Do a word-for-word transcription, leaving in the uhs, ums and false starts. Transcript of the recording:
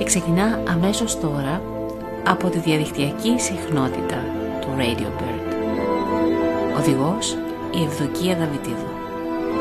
και ξεκινά αμέσως τώρα από τη διαδικτυακή συχνότητα του Radio Bird. Οδηγός η Ευδοκία Δαβιτίδου.